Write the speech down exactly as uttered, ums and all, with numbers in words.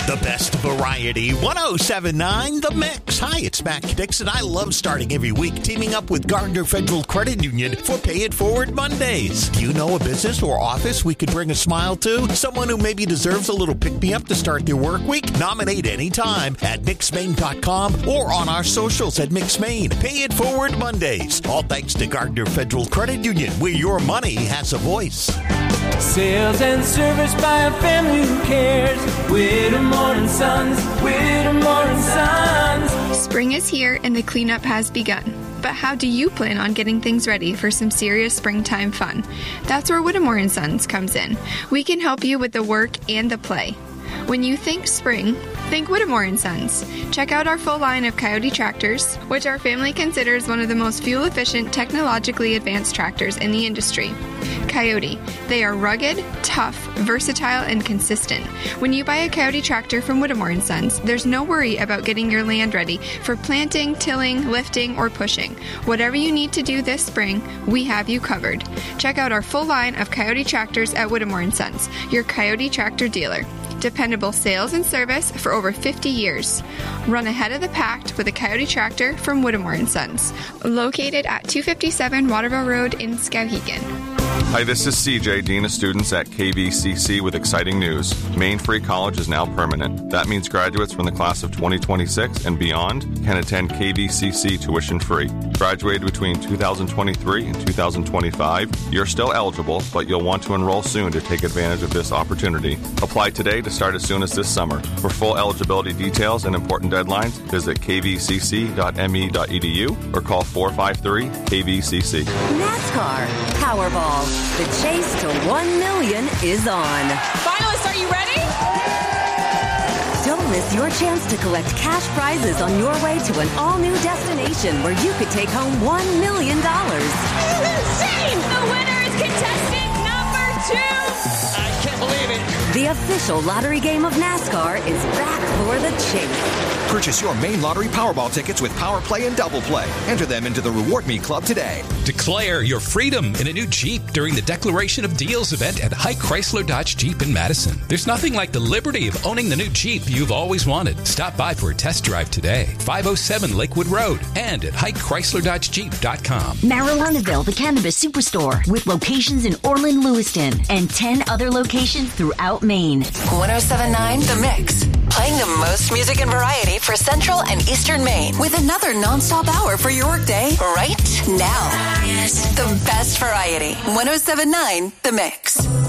The best variety, one oh seven point nine The Mix. Hi, it's Matt Dixon. I love starting every week teaming up with Gardner Federal Credit Union for Pay It Forward Mondays. Do you know a business or office we could bring a smile to? Someone who maybe deserves a little pick-me-up to start their work week? Nominate anytime at mix maine dot com or on our socials at MixMaine. Pay It Forward Mondays. All thanks to Gardner Federal Credit Union, where your money has a voice. Sales and service by a family who cares. Whittemore and Sons, Whittemore and Sons. Spring is here and the cleanup has begun. But how do you plan on getting things ready for some serious springtime fun? That's where Whittemore and Sons comes in. We can help you with the work and the play. When you think spring, think Whittemore and Sons. Check out our full line of Coyote tractors, which our family considers one of the most fuel-efficient, technologically advanced tractors in the industry. Coyote. They are rugged, tough, versatile, and consistent. When you buy a Coyote tractor from Whittemore and Sons, there's no worry about getting your land ready for planting, tilling, lifting, or pushing. Whatever you need to do this spring, we have you covered. Check out our full line of Coyote tractors at Whittemore and Sons, your Coyote tractor dealer. Dependable sales and service for over fifty years. Run ahead of the pack with a Coyote tractor from Whittemore and Sons, located at two fifty-seven Waterville Road in Skowhegan. Hi, this is C J, Dean of Students at K V C C with exciting news. Maine Free College is now permanent. That means graduates from the class of twenty twenty-six and beyond can attend K V C C tuition free. Graduated between two thousand twenty-three and two thousand twenty-five, you're still eligible, but you'll want to enroll soon to take advantage of this opportunity. Apply today to start as soon as this summer. For full eligibility details and important deadlines, visit k v c c dot m e dot e d u or call four five three K V C C. NASCAR Powerball. The chase to one million is on. Finalists, are you ready? Don't miss your chance to collect cash prizes on your way to an all-new destination where you could take home one million dollars. This is insane! The winner is contestant number two! I can't believe it. The official lottery game of NASCAR is back for the chase. Purchase your Maine Lottery Powerball tickets with Power Play and Double Play. Enter them into the Reward Me Club today. Declare your freedom in a new Jeep during the Declaration of Deals event at Hike Chrysler Dodge Jeep in Madison. There's nothing like the liberty of owning the new Jeep you've always wanted. Stop by for a test drive today. five oh seven Lakewood Road and at hike chrysler dodge jeep dot com. Marijuanaville, the Cannabis Superstore, with locations in Orland, Lewiston, and ten other locations throughout Maine. one oh seven point nine The Mix. Playing the most music and variety for Central and Eastern Maine with another nonstop hour for your workday right now. The best variety. one oh seven point nine The Mix.